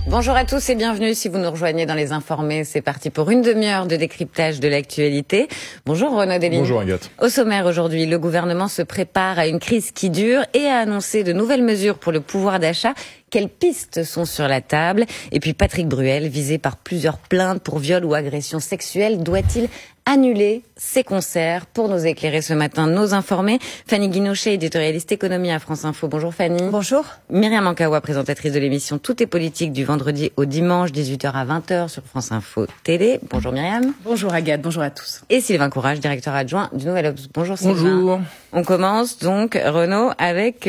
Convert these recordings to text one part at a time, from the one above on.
Bonjour à tous et bienvenue si vous nous rejoignez dans Les Informés. C'est parti pour une demi-heure de décryptage de l'actualité. Bonjour Renaud Deline. Bonjour Agathe. Au sommaire aujourd'hui, le gouvernement se prépare à une crise qui dure et a annoncé de nouvelles mesures pour le pouvoir d'achat. Quelles pistes sont sur la table? Et puis Patrick Bruel, visé par plusieurs plaintes pour viol ou agression sexuelle, doit-il annuler ses concerts? Pour nous éclairer ce matin, nos informés, Fanny Guinochet, éditorialiste économie à France Info. Bonjour Fanny. Bonjour. Myriam Ankawa, présentatrice de l'émission Tout est politique du vendredi au dimanche, 18h à 20h sur France Info Télé. Bonjour Myriam. Bonjour Agathe, bonjour à tous. Et Sylvain Courage, directeur adjoint du Nouvel Obs. Bonjour Sylvain. Bonjour. On commence donc, Renaud, avec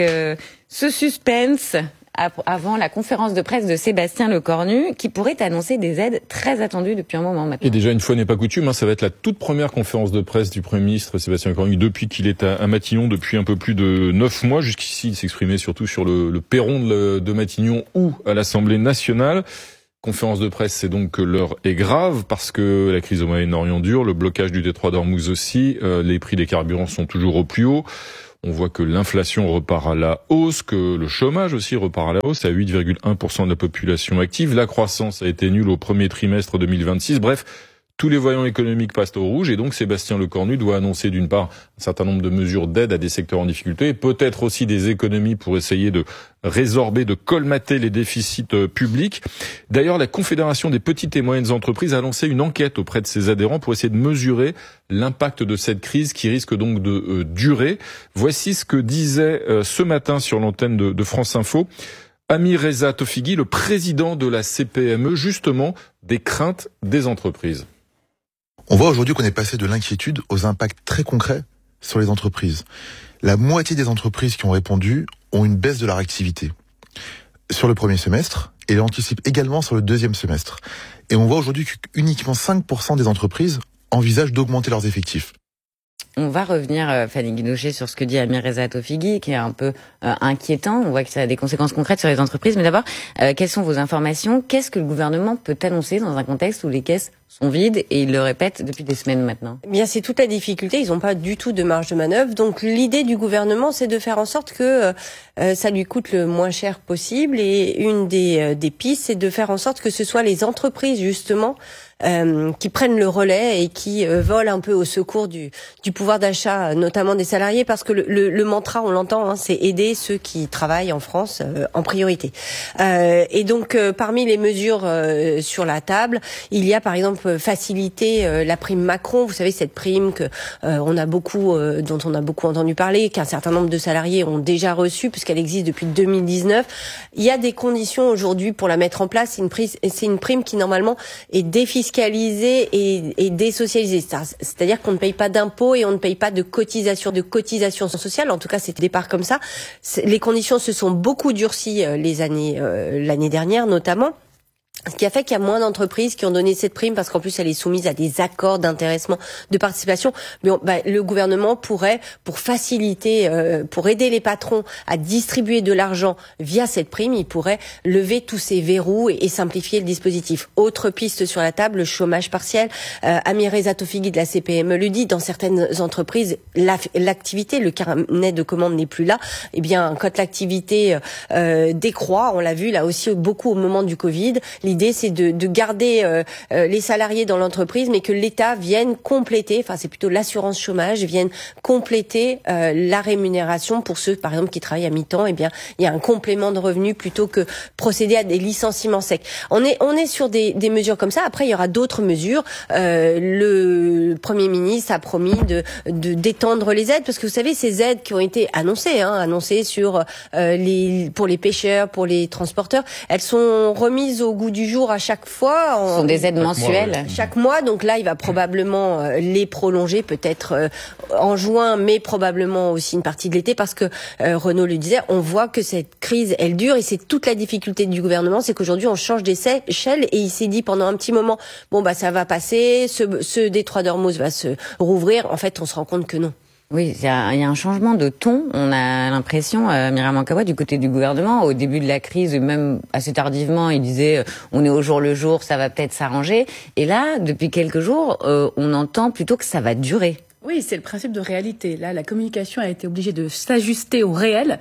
ce suspense avant la conférence de presse de Sébastien Lecornu, qui pourrait annoncer des aides très attendues depuis un moment maintenant. Et déjà, une fois n'est pas coutume, ça va être la toute première conférence de presse du Premier ministre Sébastien Lecornu depuis qu'il est à Matignon, depuis un peu plus de 9 mois. Jusqu'ici, il s'exprimait surtout sur le perron de Matignon ou à l'Assemblée nationale. Conférence de presse, c'est donc que l'heure est grave parce que la crise au Moyen-Orient dure, le blocage du détroit d'Ormuz aussi, les prix des carburants sont toujours au plus haut. On voit que l'inflation repart à la hausse, que le chômage aussi repart à la hausse, à 8,1% de la population active. La croissance a été nulle au premier trimestre 2026. Bref, tous les voyants économiques passent au rouge et donc Sébastien Lecornu doit annoncer d'une part un certain nombre de mesures d'aide à des secteurs en difficulté et peut-être aussi des économies pour essayer de résorber, de colmater les déficits publics. D'ailleurs, la Confédération des petites et moyennes entreprises a lancé une enquête auprès de ses adhérents pour essayer de mesurer l'impact de cette crise qui risque donc de durer. Voici ce que disait ce matin sur l'antenne de France Info Amirreza Tofighi, le président de la CPME, justement des craintes des entreprises. On voit aujourd'hui qu'on est passé de l'inquiétude aux impacts très concrets sur les entreprises. La moitié des entreprises qui ont répondu ont une baisse de leur activité sur le premier semestre et anticipent également sur le deuxième semestre. Et on voit aujourd'hui qu'uniquement 5% des entreprises envisagent d'augmenter leurs effectifs. On va revenir, Fanny Guinochet, sur ce que dit Amirreza Tofighi, qui est un peu inquiétant. On voit que ça a des conséquences concrètes sur les entreprises. Mais d'abord, quelles sont vos informations? Qu'est-ce que le gouvernement peut annoncer dans un contexte où les caisses sont vides, et il le répète depuis des semaines maintenant? Eh bien, c'est toute la difficulté. Ils n'ont pas du tout de marge de manœuvre. Donc, l'idée du gouvernement, c'est de faire en sorte que ça lui coûte le moins cher possible. Et une des pistes, c'est de faire en sorte que ce soit les entreprises, justement, qui prennent le relais et qui volent un peu au secours du pouvoir d'achat, notamment des salariés, parce que le mantra, on l'entend, c'est aider ceux qui travaillent en France en priorité. Et donc, parmi les mesures sur la table, il y a par exemple faciliter la prime Macron. Vous savez, cette prime que dont on a beaucoup entendu parler, qu'un certain nombre de salariés ont déjà reçu puisqu'elle existe depuis 2019. Il y a des conditions aujourd'hui pour la mettre en place. C'est une prime qui normalement est défiscalisée et désocialisée. C'est-à-dire qu'on ne paye pas d'impôts et on ne paye pas de cotisations sociales. En tout cas, c'est au départ comme ça. Les conditions se sont beaucoup durcies l'année dernière notamment. Ce qui a fait qu'il y a moins d'entreprises qui ont donné cette prime parce qu'en plus elle est soumise à des accords d'intéressement, de participation. Mais le gouvernement pourrait, pour faciliter, pour aider les patrons à distribuer de l'argent via cette prime, il pourrait lever tous ces verrous et simplifier le dispositif. Autre piste sur la table, le chômage partiel. Amirreza Tofighi de la CPME le dit, dans certaines entreprises, l'activité, le carnet de commandes n'est plus là. Eh bien, quand l'activité décroît, on l'a vu là aussi beaucoup au moment du Covid. L'idée, c'est de garder les salariés dans l'entreprise, mais que l'État vienne compléter, enfin c'est plutôt l'assurance chômage, vienne compléter la rémunération pour ceux, par exemple, qui travaillent à mi-temps. Eh bien, il y a un complément de revenus plutôt que procéder à des licenciements secs. On est sur des mesures comme ça. Après, il y aura d'autres mesures. Le Premier ministre a promis d'étendre les aides, parce que vous savez, ces aides qui ont été annoncées sur pour les pêcheurs, pour les transporteurs, elles sont remises au goût du jour à chaque fois. Ce sont des aides mensuelles. Chaque mois, donc là, il va probablement les prolonger, peut-être en juin, mais probablement aussi une partie de l'été, parce que Renaud le disait, on voit que cette crise, elle dure, et c'est toute la difficulté du gouvernement, c'est qu'aujourd'hui, on change d'échelle, et il s'est dit pendant un petit moment, ça va passer, ce détroit d'Ormuz va se rouvrir. En fait, on se rend compte que non. Oui, il y a un changement de ton. On a l'impression, Myriam Ankawa, du côté du gouvernement, au début de la crise, et même assez tardivement, il disait on est au jour le jour, ça va peut-être s'arranger. Et là, depuis quelques jours, on entend plutôt que ça va durer. Oui, c'est le principe de réalité. Là, la communication a été obligée de s'ajuster au réel.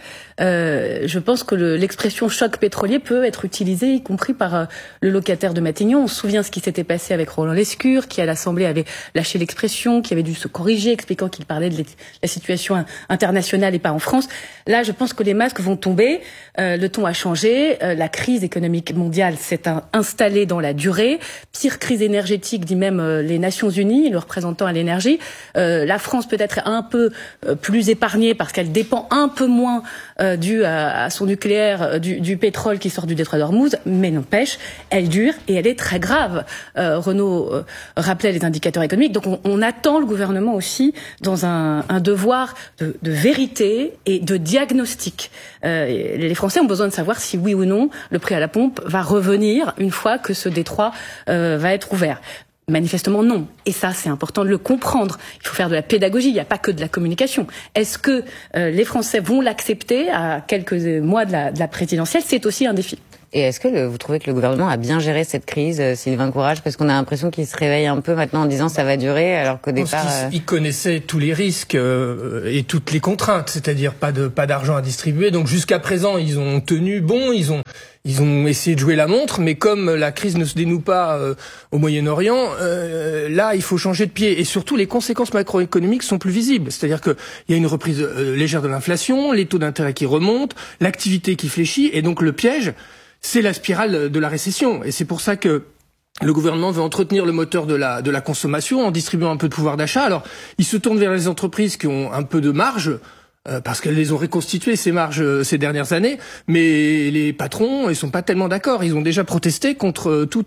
Je pense que l'expression choc pétrolier peut être utilisée, y compris par le locataire de Matignon. On se souvient ce qui s'était passé avec Roland Lescure, qui à l'Assemblée avait lâché l'expression, qui avait dû se corriger, expliquant qu'il parlait de la situation internationale et pas en France. Là, je pense que les masques vont tomber. Le ton a changé. La crise économique mondiale s'est installée dans la durée. Pire crise énergétique, dit même les Nations Unies, le représentant à l'énergie. La France peut être un peu plus épargnée parce qu'elle dépend un peu moins dû à son nucléaire du pétrole qui sort du détroit d'Ormuz, mais n'empêche, elle dure et elle est très grave. Renaud rappelait les indicateurs économiques, donc on attend le gouvernement aussi dans un devoir de vérité et de diagnostic. Les Français ont besoin de savoir si oui ou non le prix à la pompe va revenir une fois que ce détroit va être ouvert. Manifestement non. Et ça, c'est important de le comprendre. Il faut faire de la pédagogie, il n'y a pas que de la communication. Est-ce que les Français vont l'accepter à quelques mois de la présidentielle? C'est aussi un défi. Et est-ce que vous trouvez que le gouvernement a bien géré cette crise, Sylvain Courage? Parce qu'on a l'impression qu'il se réveille un peu maintenant en disant ça va durer, alors qu'au départ... Il connaissait tous les risques et toutes les contraintes, c'est-à-dire pas d'argent à distribuer. Donc jusqu'à présent, ils ont tenu bon, ils ont essayé de jouer la montre, mais comme la crise ne se dénoue pas au Moyen-Orient, là, il faut changer de pied. Et surtout, les conséquences macroéconomiques sont plus visibles. C'est-à-dire qu'il y a une reprise légère de l'inflation, les taux d'intérêt qui remontent, l'activité qui fléchit, et donc le piège, c'est la spirale de la récession. Et c'est pour ça que le gouvernement veut entretenir le moteur de la consommation en distribuant un peu de pouvoir d'achat. Alors, il se tourne vers les entreprises qui ont un peu de marge, parce qu'elles les ont reconstituées, ces marges, ces dernières années, mais les patrons, ils sont pas tellement d'accord. Ils ont déjà protesté contre tout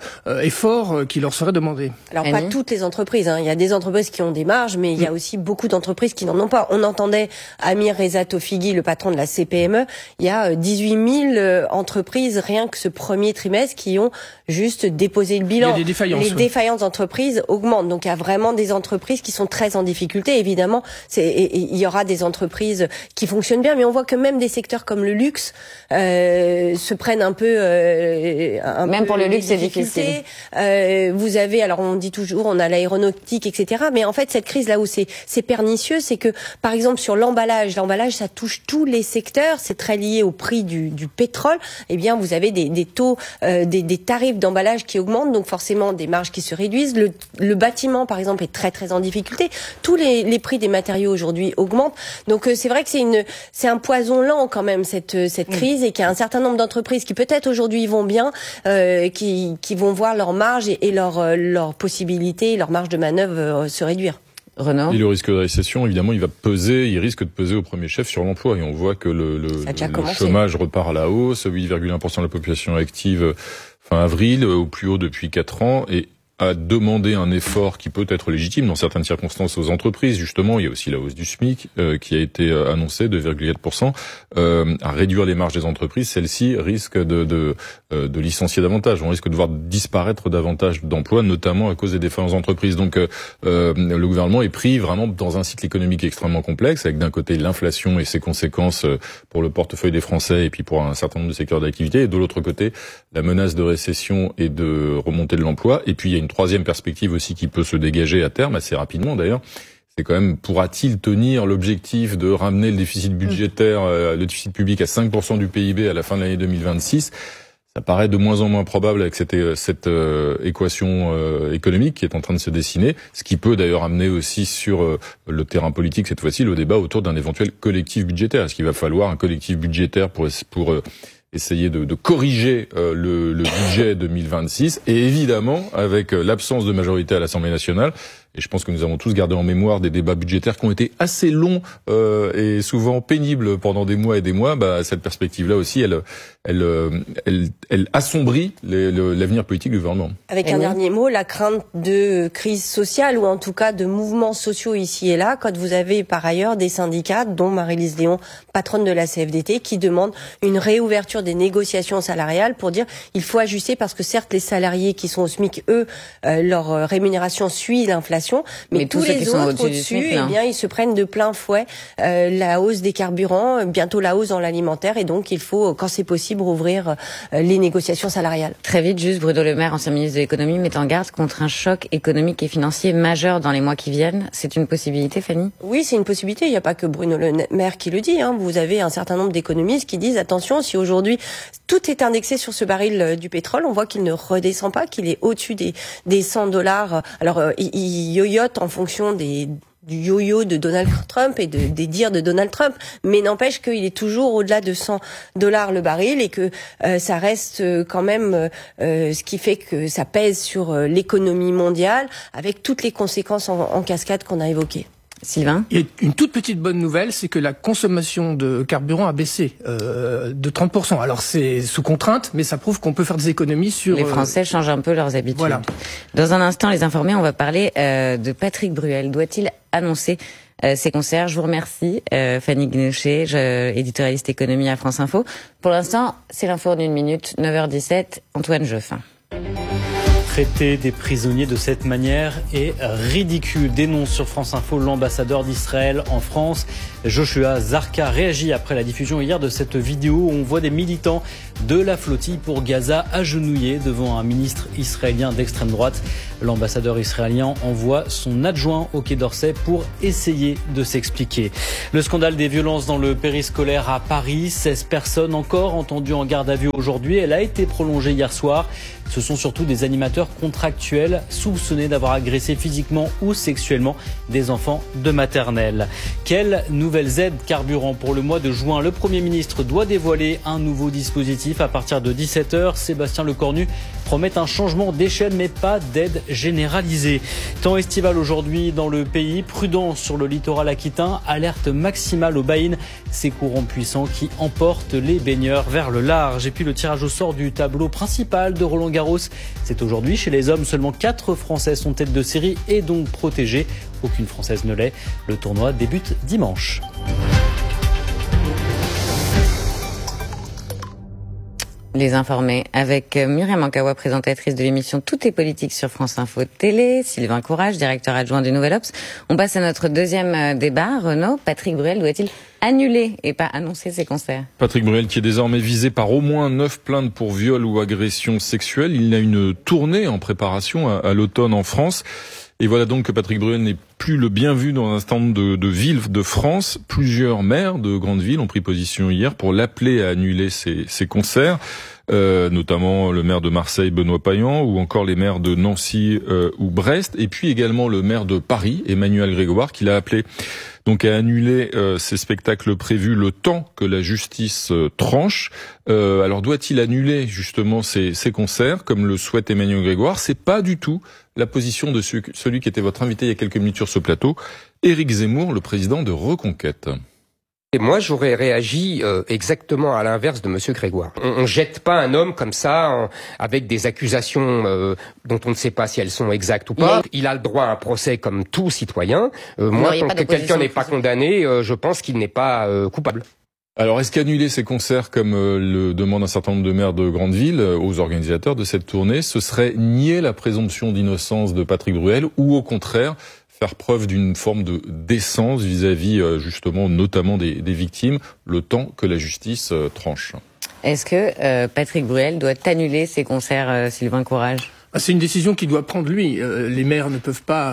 effort qui leur serait demandé. Alors, pas toutes les entreprises, hein. Il y a des entreprises qui ont des marges, mais il y a aussi beaucoup d'entreprises qui n'en ont pas. On entendait Amir Reza Tofighi, le patron de la CPME, il y a 18 000 entreprises, rien que ce premier trimestre, qui ont juste déposé le bilan. Il y a des défaillances. Les défaillances d'entreprises augmentent. Donc, il y a vraiment des entreprises qui sont très en difficulté. Évidemment, il y aura des entreprises qui fonctionnent bien, mais on voit que même des secteurs comme le luxe se prennent un peu même pour le luxe, c'est difficile. Vous avez, alors on dit toujours, on a l'aéronautique, etc. Mais en fait, cette crise là où c'est pernicieux, c'est que par exemple sur l'emballage ça touche tous les secteurs. C'est très lié au prix du pétrole. Eh bien, vous avez des taux, des tarifs d'emballage qui augmentent, donc forcément des marges qui se réduisent. Le bâtiment, par exemple, est très très en difficulté. Tous les prix des matériaux aujourd'hui augmentent. Donc c'est vrai que c'est un poison lent quand même cette crise, et qu'il y a un certain nombre d'entreprises qui peut-être aujourd'hui vont bien, qui vont voir leur marge et leur possibilité, leur marge de manœuvre se réduire. Renaud. Et le risque de récession, évidemment, il risque de peser au premier chef sur l'emploi. Et on voit que le chômage repart à la hausse, 8,1% de la population active fin avril, au plus haut depuis 4 ans, et a demandé un effort qui peut être légitime dans certaines circonstances aux entreprises. Justement, il y a aussi la hausse du SMIC qui a été annoncée de 2,4%, à réduire les marges des entreprises. Celles-ci risquent de licencier davantage. On risque de voir disparaître davantage d'emplois, notamment à cause des défaillances d'entreprises. Donc, le gouvernement est pris vraiment dans un cycle économique extrêmement complexe, avec d'un côté l'inflation et ses conséquences pour le portefeuille des Français et puis pour un certain nombre de secteurs d'activité, et de l'autre côté la menace de récession et de remontée de l'emploi. Et puis il y a une troisième perspective aussi qui peut se dégager à terme, assez rapidement d'ailleurs. C'est quand même, pourra-t-il tenir l'objectif de ramener le déficit budgétaire, le déficit public à 5% du PIB à la fin de l'année 2026? Ça paraît de moins en moins probable avec cette équation économique qui est en train de se dessiner, ce qui peut d'ailleurs amener aussi sur le terrain politique cette fois-ci le débat autour d'un éventuel collectif budgétaire. Est-ce qu'il va falloir un collectif budgétaire pour essayer de corriger le budget 2026, et évidemment avec l'absence de majorité à l'Assemblée nationale. Et je pense que nous avons tous gardé en mémoire des débats budgétaires qui ont été assez longs et souvent pénibles pendant des mois et des mois. Cette perspective-là aussi, elle assombrit l'avenir politique du gouvernement. Avec un dernier mot, la crainte de crise sociale, ou en tout cas de mouvements sociaux ici et là, quand vous avez par ailleurs des syndicats, dont Marie-Lise Léon, patronne de la CFDT, qui demande une réouverture des négociations salariales pour dire il faut ajuster, parce que certes les salariés qui sont au SMIC, eux, leur rémunération suit l'inflation, l'inflation, mais tous les autres au-dessus, eh bien, ils se prennent de plein fouet la hausse des carburants, bientôt la hausse dans l'alimentaire, et donc il faut, quand c'est possible, rouvrir les négociations salariales. Très vite, juste Bruno Le Maire, ancien ministre de l'économie, met en garde contre un choc économique et financier majeur dans les mois qui viennent. C'est une possibilité, Fanny ? Oui, c'est une possibilité. Il n'y a pas que Bruno Le Maire qui le dit. Vous avez un certain nombre d'économistes qui disent attention, si aujourd'hui tout est indexé sur ce baril du pétrole, on voit qu'il ne redescend pas, qu'il est au-dessus des $100. Alors, il yoyote en fonction du yo-yo de Donald Trump et des dires de Donald Trump, mais n'empêche qu'il est toujours au-delà de $100 le baril et que ça reste quand même ce qui fait que ça pèse sur l'économie mondiale avec toutes les conséquences en cascade qu'on a évoquées. Sylvain ? Il y a une toute petite bonne nouvelle, c'est que la consommation de carburant a baissé de 30%. Alors c'est sous contrainte, mais ça prouve qu'on peut faire des économies sur... Les Français changent un peu leurs habitudes. Voilà. Dans un instant, les informés, on va parler de Patrick Bruel. Doit-il annoncer ses concerts ? Je vous remercie, Fanny Gnochet, éditorialiste économie à France Info. Pour l'instant, c'est l'info en 1 minute, 9h17, Antoine Joffin. Traiter des prisonniers de cette manière est ridicule, dénonce sur France Info l'ambassadeur d'Israël en France. Joshua Zarka réagit après la diffusion hier de cette vidéo où on voit des militants de la flottille pour Gaza agenouillés devant un ministre israélien d'extrême droite. L'ambassadeur israélien envoie son adjoint au Quai d'Orsay pour essayer de s'expliquer. Le scandale des violences dans le périscolaire à Paris, 16 personnes encore entendues en garde à vue aujourd'hui. Elle a été prolongée hier soir. Ce sont surtout des animateurs contractuels soupçonnés d'avoir agressé physiquement ou sexuellement des enfants de maternelle. Quelles nouvelles aides carburant pour le mois de juin ? Le Premier ministre doit dévoiler un nouveau dispositif à partir de 17h. Sébastien Lecornu promet un changement d'échelle mais pas d'aide généralisée. Temps estival aujourd'hui dans le pays, prudence sur le littoral aquitain, alerte maximale aux baïnes, ces courants puissants qui emportent les baigneurs vers le large. Et puis le tirage au sort du tableau principal de Roland-Garros, c'est aujourd'hui. Chez les hommes, seulement 4 Françaises sont tête de série et donc protégées. Aucune Française ne l'est. Le tournoi débute dimanche. Les informés avec Myriam Ankawa, présentatrice de l'émission Tout est politique sur France Info Télé, Sylvain Courage, directeur adjoint du Nouvel Obs. On passe à notre deuxième débat. Renaud, Patrick Bruel doit-il annuler et pas annoncer ses concerts ? Patrick Bruel qui est désormais visé par au moins 9 plaintes pour viol ou agression sexuelle. Il a une tournée en préparation à l'automne en France. Et voilà donc que Patrick Bruel n'est plus le bien vu dans un certain nombre de villes de France. Plusieurs maires de grandes villes ont pris position hier pour l'appeler à annuler ses concerts, notamment le maire de Marseille, Benoît Payan, ou encore les maires de Nancy ou Brest, et puis également le maire de Paris, Emmanuel Grégoire, qui l'a appelé donc à annuler ces spectacles prévus le temps que la justice tranche. Alors doit-il annuler justement ces concerts, comme le souhaite Emmanuel Grégoire ? C'est pas du tout la position de celui qui était votre invité il y a quelques minutes sur ce plateau, Éric Zemmour, le président de Reconquête. Et moi, j'aurais réagi exactement à l'inverse de Monsieur Grégoire. On jette pas un homme comme ça avec des accusations dont on ne sait pas si elles sont exactes ou pas. Il a le droit à un procès comme tout citoyen. Moi, tant que quelqu'un n'est pas condamné, je pense qu'il n'est pas coupable. Alors, est-ce qu'annuler ces concerts, comme le demande un certain nombre de maires de grandes villes aux organisateurs de cette tournée, ce serait nier la présomption d'innocence de Patrick Bruel, ou au contraire faire preuve d'une forme de décence vis-à-vis justement notamment des victimes, le temps que la justice tranche ? Est-ce que Patrick Bruel doit annuler ses concerts, Sylvain Courage ? C'est une décision qu'il doit prendre lui. Les maires ne peuvent pas,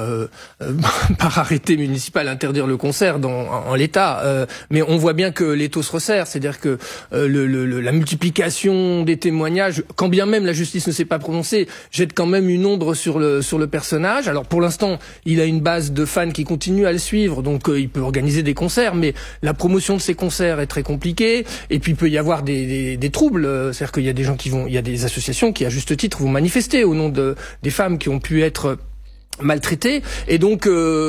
par arrêté municipal, interdire le concert en l'état. Mais on voit bien que l'étau se resserre, c'est-à-dire que la multiplication des témoignages, quand bien même la justice ne s'est pas prononcée, jette quand même une ombre sur le personnage. Alors pour l'instant, il a une base de fans qui continuent à le suivre, donc il peut organiser des concerts, mais la promotion de ces concerts est très compliquée. Et puis il peut y avoir des troubles, c'est-à-dire qu'il y a des gens il y a des associations qui à juste titre vont manifester au nom des femmes qui ont pu être maltraitées, et donc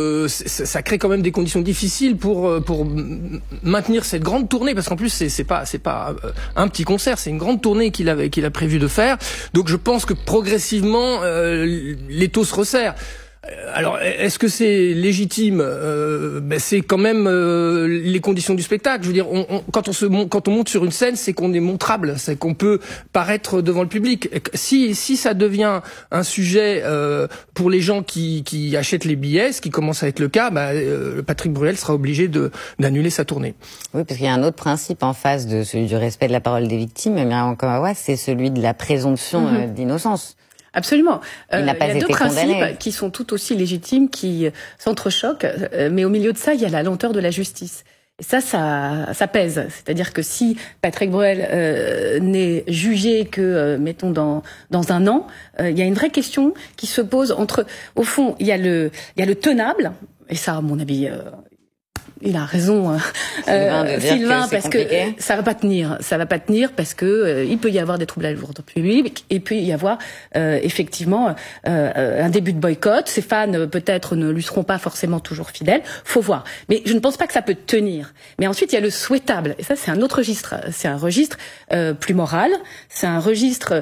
ça crée quand même des conditions difficiles pour maintenir cette grande tournée, parce qu'en plus c'est pas un petit concert, c'est une grande tournée qu'il a prévu de faire. Donc je pense que progressivement l'étau se resserre. Alors, est-ce que c'est légitime? C'est quand même les conditions du spectacle. Je veux dire, quand on monte sur une scène, c'est qu'on est montrable, c'est qu'on peut paraître devant le public. Si ça devient un sujet pour les gens qui achètent les billets, ce qui commence à être le cas, Patrick Bruel sera obligé d'annuler sa tournée. Oui, parce qu'il y a un autre principe en face de celui du respect de la parole des victimes, Myriam Kamawa, c'est celui de la présomption d'innocence. Absolument. Il n'a pas y a été deux condamné. principes qui sont tout aussi légitimes, qui s'entrechoquent, mais au milieu de ça, il y a la lenteur de la justice. Et ça pèse. C'est-à-dire que si Patrick Bruel n'est jugé que, mettons, dans un an, il y a une vraie question qui se pose entre, au fond, il y a le tenable, et ça, à mon avis, il a raison, Sylvain, parce que ça va pas tenir parce que il peut y avoir des troubles à l'ordre public, et puis il y avoir effectivement un début de boycott. Ses fans peut-être ne lui seront pas forcément toujours fidèles, faut voir. Mais je ne pense pas que ça peut tenir. Mais ensuite il y a le souhaitable, et ça c'est un autre registre. C'est un registre plus moral. C'est un registre.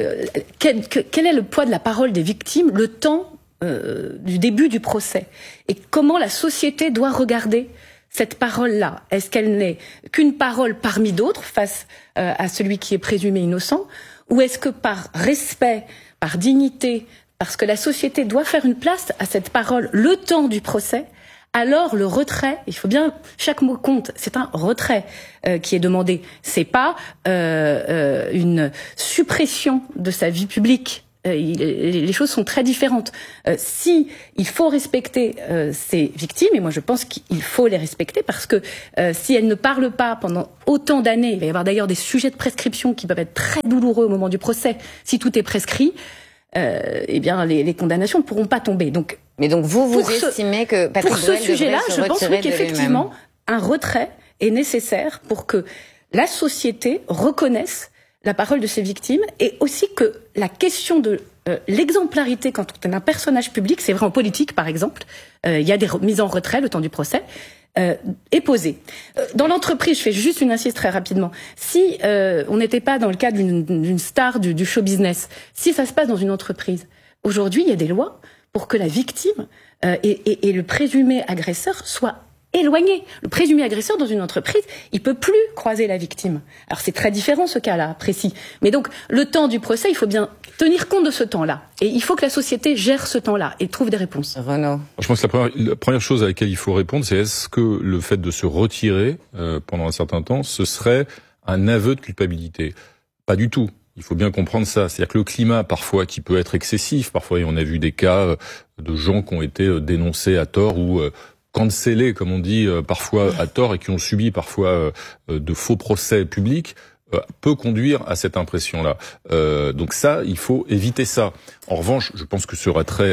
Quel est le poids de la parole des victimes, le temps du début du procès, et comment la société doit regarder cette parole-là? Est-ce qu'elle n'est qu'une parole parmi d'autres face à celui qui est présumé innocent, ou est-ce que par respect, par dignité, parce que la société doit faire une place à cette parole le temps du procès, alors le retrait, il faut bien, chaque mot compte, c'est un retrait qui est demandé, c'est pas une suppression de sa vie publique. Les choses sont très différentes. Si il faut respecter ces victimes, et moi je pense qu'il faut les respecter, parce que si elles ne parlent pas pendant autant d'années, il va y avoir d'ailleurs des sujets de prescription qui peuvent être très douloureux au moment du procès. Si tout est prescrit, eh bien les condamnations ne pourront pas tomber. Donc, mais donc vous estimez que Patrick pour ce sujet-là, je pense qu'effectivement un retrait est nécessaire pour que la société reconnaisse la parole de ces victimes, et aussi que la question de l'exemplarité quand on est un personnage public, c'est vrai en politique par exemple, il y a des mises en retrait le temps du procès, est posée. Dans l'entreprise, je fais juste une incise très rapidement, si on n'était pas dans le cas d'une star du show business, si ça se passe dans une entreprise, aujourd'hui il y a des lois pour que la victime et le présumé agresseur soient éloigné. Le présumé agresseur dans une entreprise, il peut plus croiser la victime. Alors c'est très différent ce cas-là, précis. Mais donc le temps du procès, il faut bien tenir compte de ce temps-là. Et il faut que la société gère ce temps-là et trouve des réponses. Renaud. Je pense que la première chose à laquelle il faut répondre, c'est est-ce que le fait de se retirer pendant un certain temps, ce serait un aveu de culpabilité? Pas du tout. Il faut bien comprendre ça. C'est-à-dire que le climat, parfois, qui peut être excessif, parfois, on a vu des cas de gens qui ont été dénoncés à tort ou cancellés, comme on dit parfois à tort, et qui ont subi parfois de faux procès publics, peut conduire à cette impression-là. Donc ça, il faut éviter ça. En revanche, je pense que ce retrait,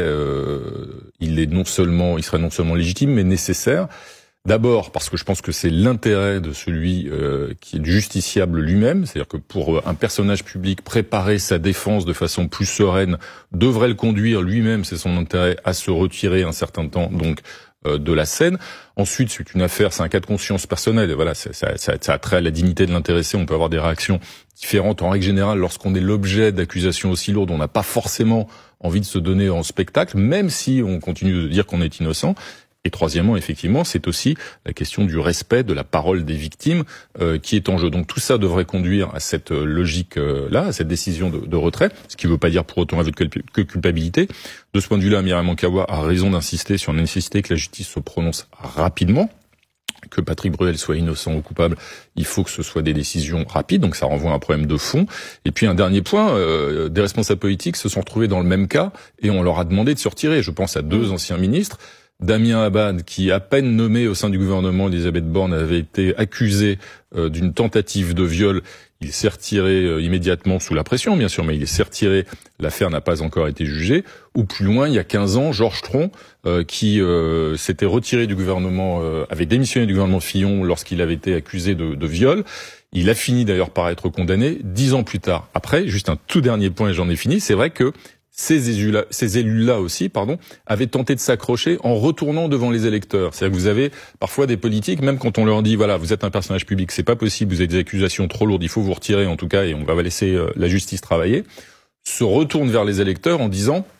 il serait non seulement légitime, mais nécessaire. D'abord, parce que je pense que c'est l'intérêt de celui qui est justiciable lui-même, c'est-à-dire que pour un personnage public, préparer sa défense de façon plus sereine devrait le conduire lui-même, c'est son intérêt, à se retirer un certain temps, donc de la scène. Ensuite, c'est une affaire, c'est un cas de conscience personnelle. Et voilà, ça a trait à la dignité de l'intéressé. On peut avoir des réactions différentes. En règle générale, lorsqu'on est l'objet d'accusations aussi lourdes, on n'a pas forcément envie de se donner en spectacle, même si on continue de dire qu'on est innocent. Et troisièmement, effectivement, c'est aussi la question du respect de la parole des victimes qui est en jeu. Donc tout ça devrait conduire à cette logique-là, à cette décision de retrait, ce qui ne veut pas dire pour autant aveu de culpabilité. De ce point de vue-là, Myriam Kamawa a raison d'insister sur la nécessité que la justice se prononce rapidement. Que Patrick Bruel soit innocent ou coupable, il faut que ce soit des décisions rapides, donc ça renvoie à un problème de fond. Et puis un dernier point, des responsables politiques se sont retrouvés dans le même cas et on leur a demandé de se retirer. Je pense à deux anciens ministres. Damien Abad, qui à peine nommé au sein du gouvernement d'Elisabeth Borne, avait été accusé d'une tentative de viol. Il s'est retiré immédiatement, sous la pression bien sûr, mais il s'est retiré. L'affaire n'a pas encore été jugée. Ou plus loin, il y a 15 ans, Georges Tron, qui s'était retiré du gouvernement, avait démissionné du gouvernement Fillon lorsqu'il avait été accusé de viol. Il a fini d'ailleurs par être condamné 10 ans plus tard. Après, juste un tout dernier point et j'en ai fini, c'est vrai que ces élus-là aussi, avaient tenté de s'accrocher en retournant devant les électeurs. C'est-à-dire que vous avez parfois des politiques, même quand on leur dit, voilà, vous êtes un personnage public, c'est pas possible, vous avez des accusations trop lourdes, il faut vous retirer en tout cas, et on va laisser la justice travailler, se retournent vers les électeurs en disant,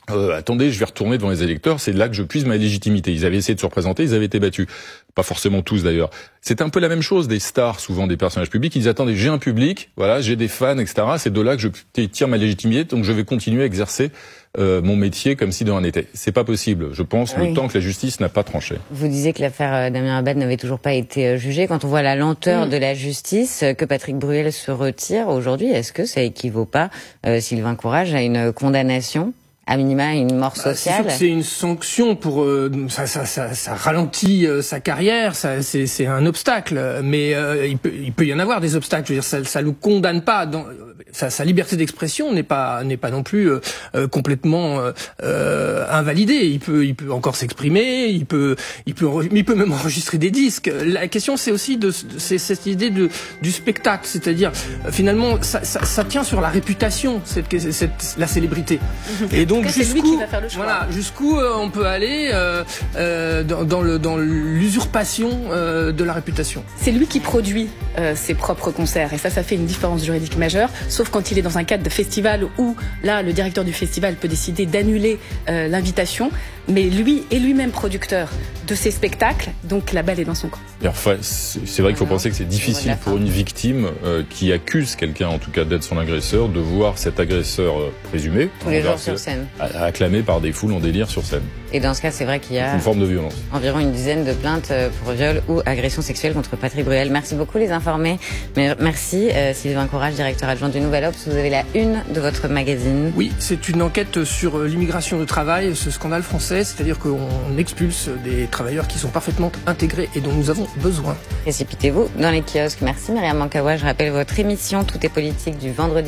attendez, je vais retourner devant les électeurs, c'est là que je puise ma légitimité. Ils avaient essayé de se représenter, ils avaient été battus. Pas forcément tous d'ailleurs. C'est un peu la même chose des stars, souvent des personnages publics. Ils disent, attendez, j'ai un public, voilà, j'ai des fans, etc. C'est de là que je tire ma légitimité, donc je vais continuer à exercer mon métier comme si de rien n'était. C'est pas possible, je pense, le temps que la justice n'a pas tranché. Vous disiez que l'affaire Damien Abad n'avait toujours pas été jugée. Quand on voit la lenteur de la justice, que Patrick Bruel se retire aujourd'hui, est-ce que ça équivaut pas, Sylvain Courage, à une condamnation ? À minima, une mort sociale. C'est sûr que c'est une sanction pour ça ralentit sa carrière, c'est un obstacle. Mais il peut y en avoir des obstacles. Je veux dire, ça le condamne pas. Sa liberté d'expression n'est pas non plus complètement invalidée. Il peut encore s'exprimer. Il peut même enregistrer des disques. La question, c'est aussi c'est cette idée du spectacle, c'est-à-dire finalement ça tient sur la réputation, la célébrité. Et donc jusqu'où on peut aller dans l'usurpation de la réputation. C'est lui qui produit ses propres concerts et ça fait une différence juridique majeure, sauf quand il est dans un cadre de festival où là le directeur du festival peut décider d'annuler l'invitation, mais lui est lui-même producteur de ses spectacles, donc la balle est dans son camp. Enfin, c'est vrai qu'il faut penser que c'est difficile pour une victime qui accuse quelqu'un, en tout cas d'être son agresseur, de voir cet agresseur présumé tous les jours sur scène, acclamé par des foules en délire sur scène. Et dans ce cas, c'est vrai qu'il y a une forme de violence. Environ une dizaine de plaintes pour viol ou agression sexuelle contre Patrick Bruel. Merci beaucoup les informés. Merci Sylvain Courage, directeur adjoint du Nouvel Obs. Vous avez la une de votre magazine. Oui, c'est une enquête sur l'immigration de travail, ce scandale français, c'est-à-dire qu'on expulse des travailleurs qui sont parfaitement intégrés et dont nous avons besoin. Précipitez-vous dans les kiosques. Merci Myriam Mankawa. Je rappelle votre émission Tout est politique du vendredi